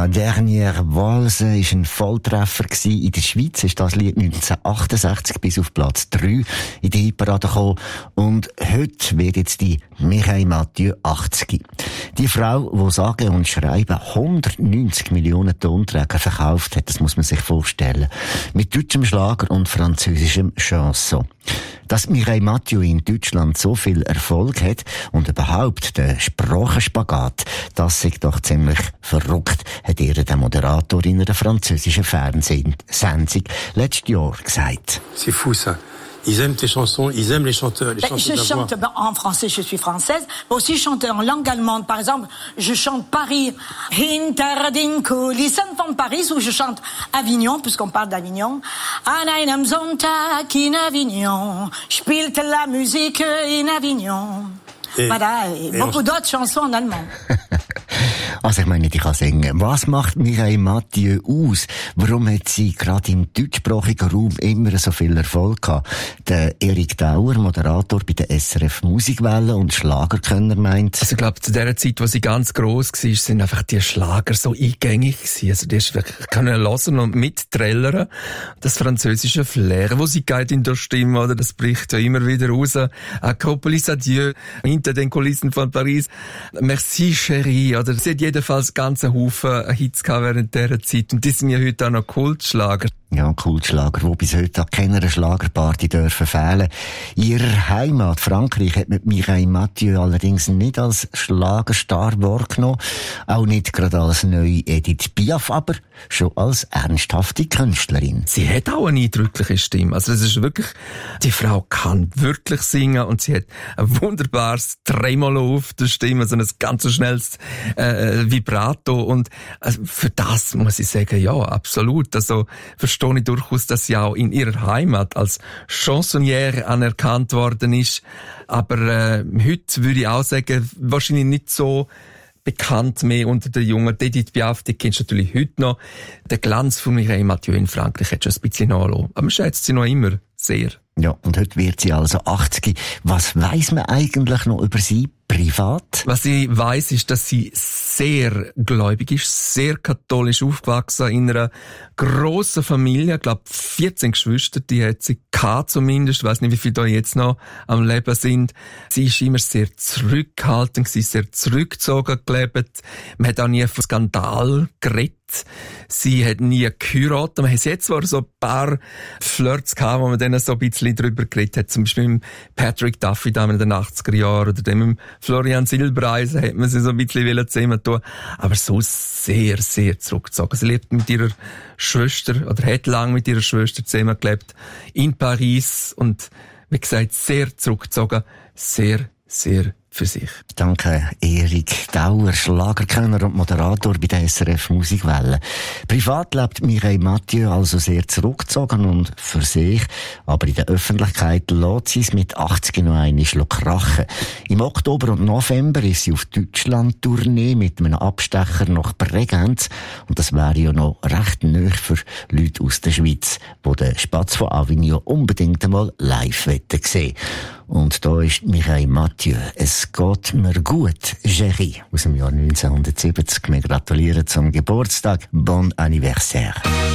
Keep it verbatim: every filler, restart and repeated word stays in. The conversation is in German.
La dernière Valse war ein Volltreffer gewesen. In der Schweiz ist das Lied neunzehnhundertachtundsechzig bis auf Platz drei in die Hitparade gekommen. Und heute wird jetzt die Mireille Mathieu achtzig. Die Frau, die sagen und schreiben hundertneunzig Millionen Tonträger verkauft hat, das muss man sich vorstellen. Mit deutschem Schlager und französischem Chanson. Dass Mireille Mathieu in Deutschland so viel Erfolg hat und überhaupt der Sprachenspagat, das ist doch ziemlich verrückt, hat ihr der Moderator in einer französischen Fernsehsendung letztes Jahr gesagt. C'est fou ça. Ils aiment tes chansons, ils aiment les chanteurs, les ben, chanteurs je chante ben, en français, je suis française, mais aussi je chante en langue allemande. Par exemple, je chante Paris, hinter den Kulissen von Paris, ou je chante Avignon, puisqu'on parle d'Avignon. An einem Sonntag in Avignon, spielte la musique in Avignon. Et, voilà, et beaucoup d'autres chansons en allemand. Also ich meine, ich kann singen. Was macht Mireille Mathieu aus? Warum hat sie gerade im deutschsprachigen Raum immer so viel Erfolg gehabt? Der Erik Dauer, Moderator bei der S R F Musikwelle und Schlagerkönner, meint... Also ich glaube, zu der Zeit, wo sie ganz gross war, sind einfach die Schlager so eingängig gewesen. Also die ist wirklich können hören und mitträllern. Das französische Flair, wo sie geht in der Stimme, oder das bricht ja immer wieder raus. Acropolis Adieu, hinter den Kulissen von Paris. Merci Chérie, oder sie hat jedenfalls ganzen Haufen Hits gehabt während dieser Zeit. Und die sind ja heute auch noch Kultschlager. Ja, Kultschlager, die bis heute an keiner Schlagerparty dürfen fehlen. In ihrer Heimat Frankreich hat man Mireille Mathieu allerdings nicht als Schlagerstar wahrgenommen, auch nicht gerade als neue Edith Piaf, aber schon als ernsthafte Künstlerin. Sie hat auch eine eindrückliche Stimme. Also es ist wirklich, die Frau kann wirklich singen und sie hat ein wunderbares Tremolo auf der Stimme, so ein ganz schnelles äh, Vibrato und also für das muss ich sagen, ja, absolut. Also verstehe ich durchaus, dass sie auch in ihrer Heimat als Chansonnière anerkannt worden ist. Aber äh, heute würde ich auch sagen, wahrscheinlich nicht so bekannt mehr unter den Jungen. Edith Piaf, die kennst du natürlich heute noch. Der Glanz von Mireille Mathieu in Frankreich hat schon ein bisschen nachgelassen. Aber man schätzt sie noch immer sehr. Ja, und heute wird sie also achtzig. Was weiss man eigentlich noch über sie privat? Was ich weiss, ist, dass sie sehr gläubig ist, sehr katholisch aufgewachsen, in einer grossen Familie, ich glaube vierzehn Geschwister, die hat sie gehabt zumindest, ich weiss nicht, wie viele da jetzt noch am Leben sind. Sie ist immer sehr zurückhaltend, sie ist sehr zurückgezogen gelebt. Man hat auch nie von Skandal geredet. Sie hat nie geheiratet. Man hat jetzt zwar so ein paar Flirts gehabt, wo man dann so ein bisschen drüber geredet hat. Zum Beispiel mit Patrick Duffy da in den achtziger Jahren oder dem mit Florian Silbereisen hat man sie so ein bisschen zusammen tun. Aber so sehr, sehr zurückgezogen. Sie lebt mit ihrer Schwester oder hat lange mit ihrer Schwester zusammen gelebt in Paris und wie gesagt, sehr zurückgezogen, sehr, sehr für sich. Danke, Erik Dauer, Schlagerkönner und Moderator bei der S R F Musikwelle. Privat lebt Mireille Mathieu also sehr zurückgezogen und für sich, aber in der Öffentlichkeit lässt sie es mit achtzig noch einmal krachen. Im Oktober und November ist sie auf Deutschland-Tournee mit einem Abstecher nach Bregenz und das wäre ja noch recht neu für Leute aus der Schweiz, die den Spatz von Avignon unbedingt einmal live sehen wollen. Und da ist Mireille Mathieu. Es geht mir gut, Chérie, aus dem Jahr neunzehnhundertsiebzig. Wir gratulieren zum Geburtstag. Bon anniversaire.